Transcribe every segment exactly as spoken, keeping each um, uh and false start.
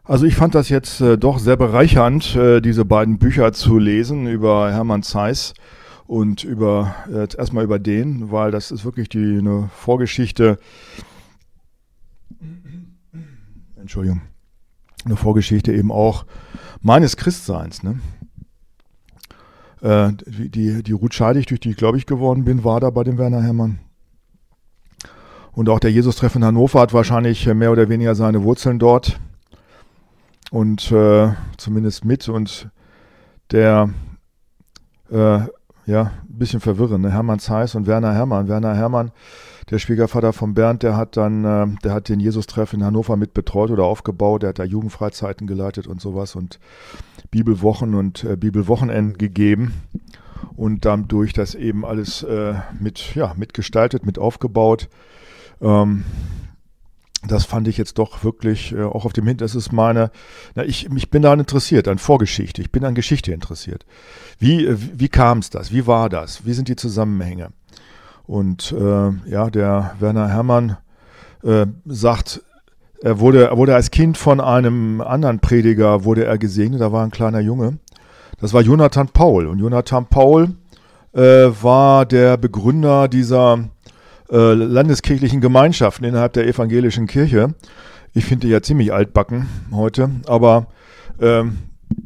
Also ich fand das jetzt äh, doch sehr bereichernd, äh, diese beiden Bücher zu lesen über Hermann Zeiss und über äh, erstmal über den, weil das ist wirklich die eine Vorgeschichte, Entschuldigung, eine Vorgeschichte eben auch meines Christseins. Ne? Äh, die, die Ruth Scheidig, durch die ich gläubig geworden bin, war da bei dem Werner Hermann. Und auch der Jesus-Treff in Hannover hat wahrscheinlich mehr oder weniger seine Wurzeln dort. Und äh, zumindest mit und der, äh, ja, ein bisschen verwirrend, ne? Hermann Zeiss und Werner Hermann. Werner Hermann, der Schwiegervater von Bernd, der hat dann, äh, der hat den Jesus-Treff in Hannover mit betreut oder aufgebaut, der hat da Jugendfreizeiten geleitet und sowas und Bibelwochen und äh, Bibelwochenenden gegeben und dadurch das eben alles äh, mit, ja, mitgestaltet, mit aufgebaut. Ähm, Das fand ich jetzt doch wirklich äh, auch auf dem Hintergrund. Das ist meine, na, ich, ich bin daran interessiert, an Vorgeschichte. Ich bin an Geschichte interessiert. Wie, äh, wie kam es das? Wie war das? Wie sind die Zusammenhänge? Und äh, ja, der Werner Hermann äh, sagt, er wurde, er wurde als Kind von einem anderen Prediger wurde er gesegnet. Da war ein kleiner Junge. Das war Jonathan Paul. Und Jonathan Paul äh, war der Begründer dieser landeskirchlichen Gemeinschaften innerhalb der evangelischen Kirche. Ich finde die ja ziemlich altbacken heute, aber ähm,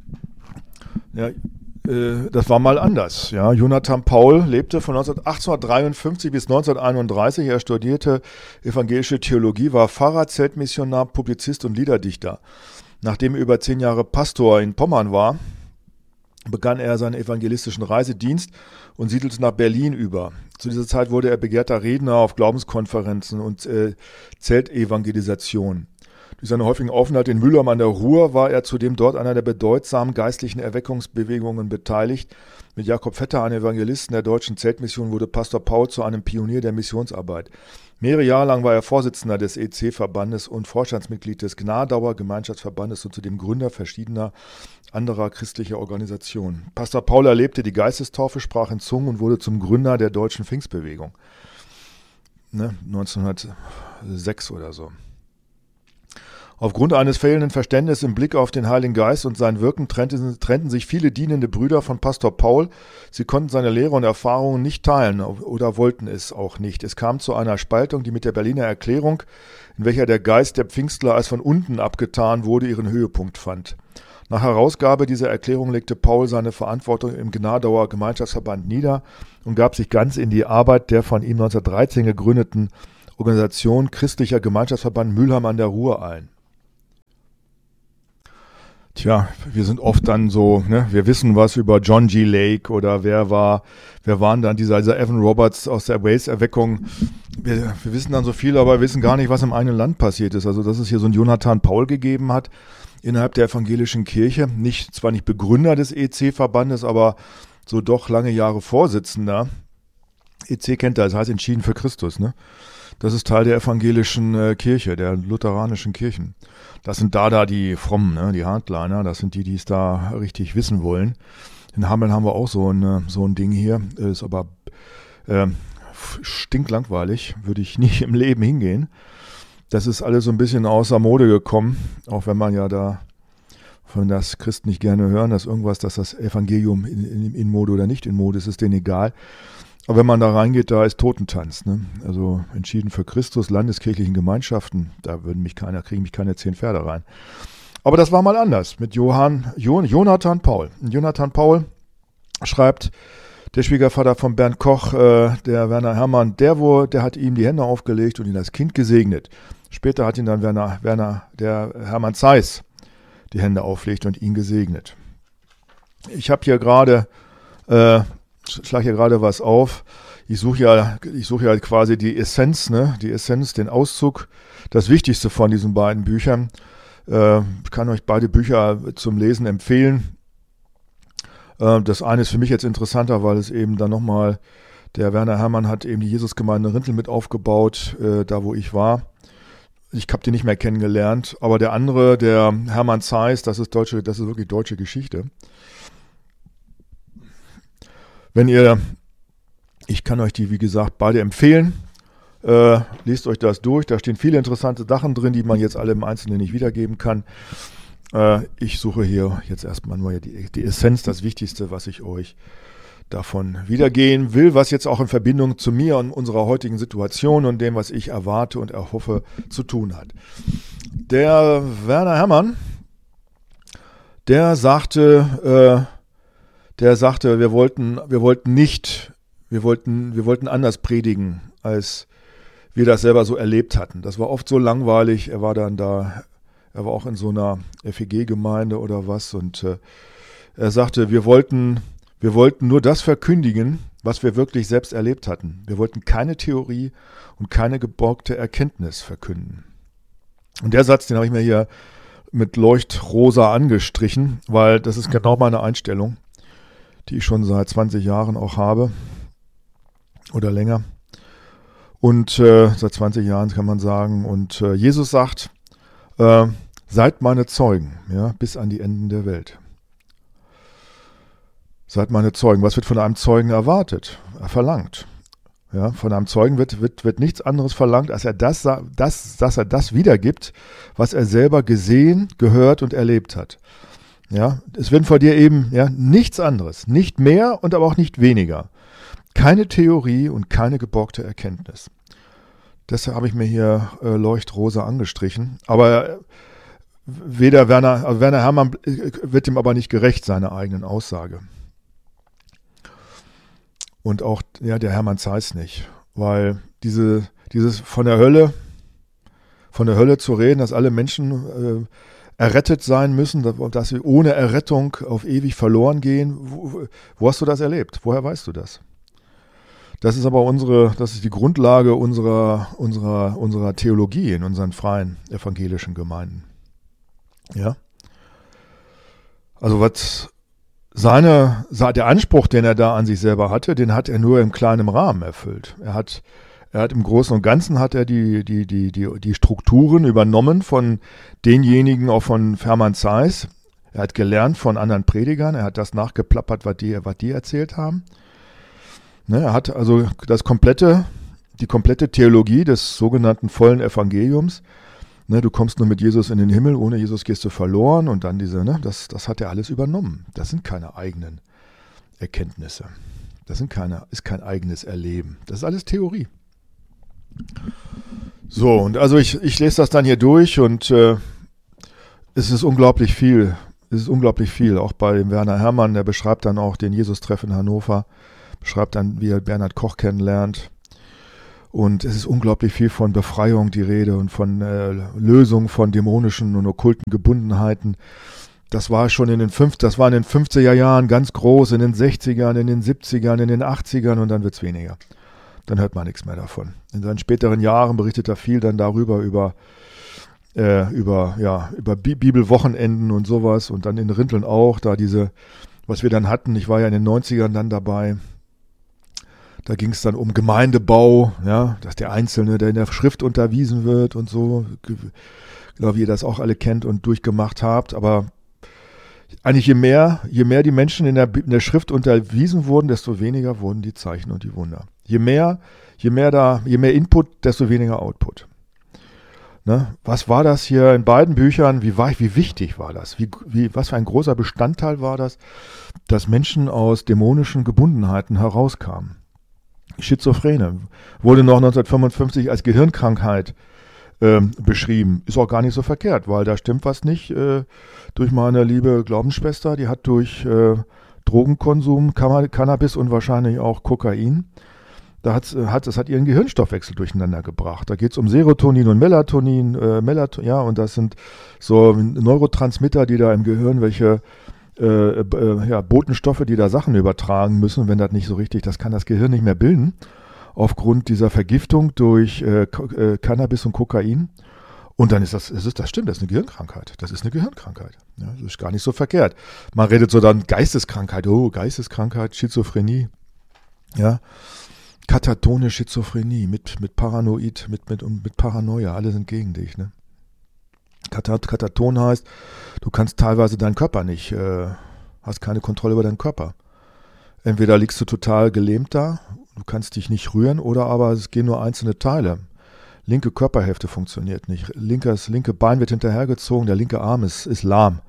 ja, äh, das war mal anders. Ja. Jonathan Paul lebte von achtzehnhundertdreiundfünfzig bis neunzehnhunderteinunddreißig. Er studierte evangelische Theologie, war Pfarrer, Zeltmissionar, Publizist und Liederdichter. Nachdem er über zehn Jahre Pastor in Pommern war, begann er seinen evangelistischen Reisedienst und siedelte nach Berlin über. Zu dieser Zeit wurde er begehrter Redner auf Glaubenskonferenzen und äh, Zeltevangelisation. Durch seine häufigen Aufenthalte in Mülheim an der Ruhr war er zudem dort einer der bedeutsamen geistlichen Erweckungsbewegungen beteiligt. Mit Jakob Vetter, einem Evangelisten der deutschen Zeltmission, wurde Pastor Paul zu einem Pionier der Missionsarbeit. Mehrere Jahre lang war er Vorsitzender des E C-Verbandes und Vorstandsmitglied des Gnadauer Gemeinschaftsverbandes und zudem Gründer verschiedener anderer christlicher Organisationen. Pastor Paul erlebte die Geistestaufe, sprach in Zungen und wurde zum Gründer der deutschen Pfingstbewegung. Ne, neunzehnhundertsechs oder so. Aufgrund eines fehlenden Verständnisses im Blick auf den Heiligen Geist und sein Wirken trennten, trennten sich viele dienende Brüder von Pastor Paul. Sie konnten seine Lehre und Erfahrungen nicht teilen oder wollten es auch nicht. Es kam zu einer Spaltung, die mit der Berliner Erklärung, in welcher der Geist der Pfingstler als von unten abgetan wurde, ihren Höhepunkt fand. Nach Herausgabe dieser Erklärung legte Paul seine Verantwortung im Gnadauer Gemeinschaftsverband nieder und gab sich ganz in die Arbeit der von ihm neunzehnhundertdreizehn gegründeten Organisation Christlicher Gemeinschaftsverband Mülheim an der Ruhr ein. Tja, wir sind oft dann so, ne, wir wissen was über John G. Lake oder wer war, wer waren dann dieser, dieser Evan Roberts aus der Wales-Erweckung. Wir, wir wissen dann so viel, aber wir wissen gar nicht, was im eigenen Land passiert ist. Also, dass es hier so einen Jonathan Paul gegeben hat innerhalb der evangelischen Kirche. Nicht, zwar nicht Begründer des E C-Verbandes, aber so doch lange Jahre Vorsitzender. E C kennt er, das heißt Entschieden für Christus, ne? Das ist Teil der evangelischen äh, Kirche, der lutheranischen Kirchen. Das sind da da die Frommen, ne, die Hardliner, das sind die, die es da richtig wissen wollen. In Hameln haben wir auch so ein, so ein Ding hier, ist aber äh, stinklangweilig, würde ich nicht im Leben hingehen. Das ist alles so ein bisschen außer Mode gekommen, auch wenn man ja da von das Christen nicht gerne hören, dass irgendwas, dass das Evangelium in, in, in Mode oder nicht in Mode ist, ist denen egal. Aber wenn man da reingeht, da ist Totentanz, ne? Also Entschieden für Christus, landeskirchlichen Gemeinschaften, da würden mich keiner, kriegen mich keine zehn Pferde rein. Aber das war mal anders mit Johann, Jo, Jonathan Paul. Jonathan Paul schreibt, der Schwiegervater von Bernd Koch, äh, der Werner Hermann, der, wo, der hat ihm die Hände aufgelegt und ihn als Kind gesegnet. Später hat ihn dann Werner, Werner, der Hermann Zeiss, die Hände auflegt und ihn gesegnet. Ich habe hier gerade äh, schlage hier gerade was auf. Ich suche ja, ich suche ja quasi die Essenz, ne, die Essenz, den Auszug, das Wichtigste von diesen beiden Büchern. Äh, ich kann euch beide Bücher zum Lesen empfehlen. Äh, das eine ist für mich jetzt interessanter, weil es eben dann nochmal, der Werner Hermann hat eben die Jesusgemeinde Rintel mit aufgebaut, äh, da wo ich war. Ich habe die nicht mehr kennengelernt, aber der andere, der Hermann Zeiss, das ist deutsche, das ist wirklich deutsche Geschichte. Wenn ihr, ich kann euch die, wie gesagt, beide empfehlen, äh, lest euch das durch, da stehen viele interessante Sachen drin, die man jetzt alle im Einzelnen nicht wiedergeben kann. Äh, ich suche hier jetzt erstmal nur die, die Essenz, das Wichtigste, was ich euch davon wiedergehen will, was jetzt auch in Verbindung zu mir und unserer heutigen Situation und dem, was ich erwarte und erhoffe, zu tun hat. Der Werner Herrmann, der sagte, äh, der sagte, wir wollten, wir wollten nicht, wir wollten, wir wollten anders predigen, als wir das selber so erlebt hatten. Das war oft so langweilig. Er war dann da, er war auch in so einer F E G-Gemeinde oder was und äh, er sagte, wir wollten Wir wollten nur das verkündigen, was wir wirklich selbst erlebt hatten. Wir wollten keine Theorie und keine geborgte Erkenntnis verkünden. Und der Satz, den habe ich mir hier mit Leuchtrosa angestrichen, weil das ist genau meine Einstellung, die ich schon seit zwanzig Jahren auch habe oder länger. Und äh, seit zwanzig Jahren kann man sagen. Und äh, Jesus sagt, äh, seid meine Zeugen, ja, bis an die Enden der Welt. Seid meine Zeugen. Was wird von einem Zeugen erwartet? Verlangt. Ja, von einem Zeugen wird, wird, wird nichts anderes verlangt, als er das, das, dass er das wiedergibt, was er selber gesehen, gehört und erlebt hat. Ja, es wird von dir eben ja, nichts anderes, nicht mehr und aber auch nicht weniger. Keine Theorie und keine geborgte Erkenntnis. Deshalb habe ich mir hier äh, Leuchtrosa angestrichen. Aber weder Werner, also Werner Herrmann wird ihm aber nicht gerecht, seiner eigenen Aussage. Und auch ja, der Hermann Zeiss nicht, weil diese, dieses von der Hölle, von der Hölle zu reden, dass alle Menschen äh, errettet sein müssen, dass, dass sie ohne Errettung auf ewig verloren gehen. Wo, wo hast du das erlebt? Woher weißt du das? Das ist aber unsere, das ist die Grundlage unserer, unserer, unserer Theologie in unseren freien evangelischen Gemeinden. Ja. Also was Seine, der Anspruch, den er da an sich selber hatte, den hat er nur im kleinen Rahmen erfüllt. Er hat, er hat im Großen und Ganzen hat er die, die, die, die, die Strukturen übernommen von denjenigen, auch von Hermann Zeiss. Er hat gelernt von anderen Predigern, er hat das nachgeplappert, was die, was die erzählt haben. Ne, er hat also das komplette, die komplette Theologie des sogenannten vollen Evangeliums. Ne, du kommst nur mit Jesus in den Himmel, ohne Jesus gehst du verloren und dann diese, ne, das, das hat er alles übernommen. Das sind keine eigenen Erkenntnisse. Das sind keine, ist kein eigenes Erleben. Das ist alles Theorie. So, und also ich, ich lese das dann hier durch und äh, es ist unglaublich viel. Es ist unglaublich viel. Auch bei dem Werner Herrmann, der beschreibt dann auch den Jesus-Treff in Hannover, beschreibt dann, wie er Bernhard Koch kennenlernt. Und es ist unglaublich viel von Befreiung die Rede und von äh, Lösung von dämonischen und okkulten Gebundenheiten. Das war schon in den fünf, das war in den fünfziger Jahren ganz groß, in den sechzigern, in den siebzigern, in den achtzigern und dann wird es weniger. Dann hört man nichts mehr davon. In seinen späteren Jahren berichtet er viel dann darüber, über, äh, über, ja, über Bi- Bibelwochenenden und sowas und dann in Rinteln auch, da diese, was wir dann hatten, ich war ja in den neunzigern dann dabei. Da ging es dann um Gemeindebau, ja, dass der Einzelne, der in der Schrift unterwiesen wird und so, ich glaube, ihr das auch alle kennt und durchgemacht habt, aber eigentlich je mehr, je mehr die Menschen in der, in der Schrift unterwiesen wurden, desto weniger wurden die Zeichen und die Wunder. Je mehr, je mehr da, je mehr Input, desto weniger Output. Ne? Was war das hier in beiden Büchern? Wie war, wie wichtig war das? Wie, wie, was für ein großer Bestandteil war das, dass Menschen aus dämonischen Gebundenheiten herauskamen? Schizophrene wurde noch neunzehnhundertfünfundfünfzig als Gehirnkrankheit äh, beschrieben. Ist auch gar nicht so verkehrt, weil da stimmt was nicht. Äh, durch meine liebe Glaubensschwester, die hat durch äh, Drogenkonsum, Kann- Cannabis und wahrscheinlich auch Kokain, da hat, hat, das hat ihren Gehirnstoffwechsel durcheinander gebracht. Da geht es um Serotonin und Melatonin, äh, Melaton, ja, und das sind so Neurotransmitter, die da im Gehirn welche Äh, äh, ja, Botenstoffe, die da Sachen übertragen müssen, wenn das nicht so richtig, das kann das Gehirn nicht mehr bilden, aufgrund dieser Vergiftung durch äh, äh, Cannabis und Kokain. Und dann ist das, ist, das stimmt, das ist eine Gehirnkrankheit. Das ist eine Gehirnkrankheit. Ja, das ist gar nicht so verkehrt. Man redet so dann Geisteskrankheit, oh, Geisteskrankheit, Schizophrenie, ja, katatone Schizophrenie mit, mit Paranoid, mit, mit, mit Paranoia, alle sind gegen dich, ne? Kataton heißt, du kannst teilweise deinen Körper nicht, äh, hast keine Kontrolle über deinen Körper. Entweder liegst du total gelähmt da, du kannst dich nicht rühren, oder aber es gehen nur einzelne Teile. Linke Körperhälfte funktioniert nicht. Linkes, linke Bein wird hinterhergezogen, der linke Arm ist, ist lahm.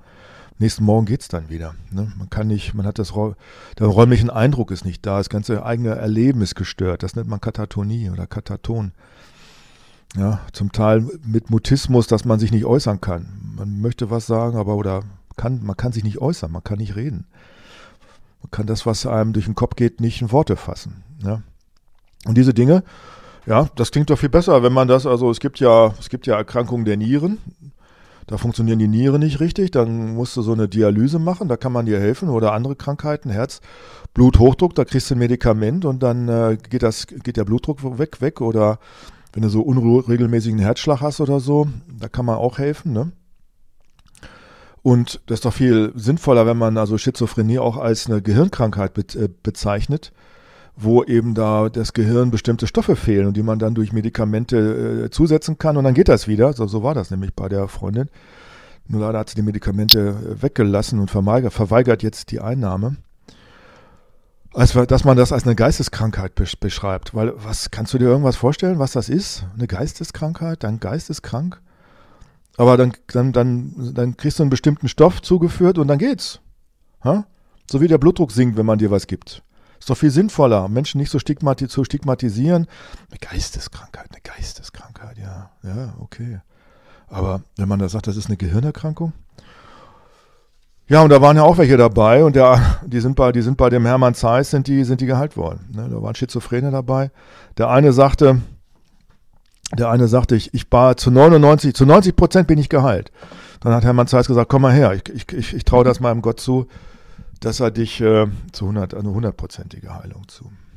nächsten Morgen geht's dann wieder. Ne? Man kann nicht, man hat das, der räumliche Eindruck ist nicht da, das ganze eigene Erleben ist gestört. Das nennt man Katatonie oder Kataton. Ja, zum Teil mit Mutismus, dass man sich nicht äußern kann. Man möchte was sagen, aber oder kann, man kann sich nicht äußern, man kann nicht reden. Man kann das, was einem durch den Kopf geht, nicht in Worte fassen. Ja? Und diese Dinge, ja, das klingt doch viel besser, wenn man das, also es gibt ja, es gibt ja Erkrankungen der Nieren, da funktionieren die Nieren nicht richtig, dann musst du so eine Dialyse machen, da kann man dir helfen oder andere Krankheiten, Herz, Bluthochdruck, da kriegst du ein Medikament und dann äh, geht das, geht der Blutdruck weg, weg oder wenn du so unregelmäßigen Herzschlag hast oder so, da kann man auch helfen, ne? Und das ist doch viel sinnvoller, wenn man also Schizophrenie auch als eine Gehirnkrankheit be- äh, bezeichnet, wo eben da das Gehirn bestimmte Stoffe fehlen und die man dann durch Medikamente äh, zusetzen kann und dann geht das wieder. So, so war das nämlich bei der Freundin. Nur leider hat sie die Medikamente weggelassen und verweigert, verweigert jetzt die Einnahme. Also, dass man das als eine Geisteskrankheit besch- beschreibt. Weil, was, kannst du dir irgendwas vorstellen, was das ist? Eine Geisteskrankheit? Dein Geist ist krank? Aber dann, dann, dann, dann kriegst du einen bestimmten Stoff zugeführt und dann geht's. Ha? So wie der Blutdruck sinkt, wenn man dir was gibt. Ist doch viel sinnvoller, Menschen nicht so stigmati- zu stigmatisieren. Eine Geisteskrankheit, eine Geisteskrankheit, ja, ja, okay. Aber wenn man da sagt, das ist eine Gehirnerkrankung. Ja, und da waren ja auch welche dabei und der, die sind bei, die sind bei dem Hermann Zeiss, sind die, sind die geheilt worden. Ne, da waren Schizophrene dabei. Der eine sagte, der eine sagte, ich, ich war zu neunundneunzig, zu neunzig Prozent bin ich geheilt. Dann hat Hermann Zeiss gesagt, komm mal her, ich, ich, ich, ich traue das meinem Gott zu, dass er dich äh, zu hundert, eine hundertprozentige Heilung zu.